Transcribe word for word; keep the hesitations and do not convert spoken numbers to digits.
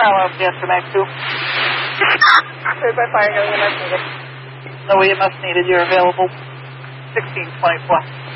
Follow up, yes, Max two. Cleared by fire, no E M S needed. No E M S needed, you're available. sixteen twenty-four.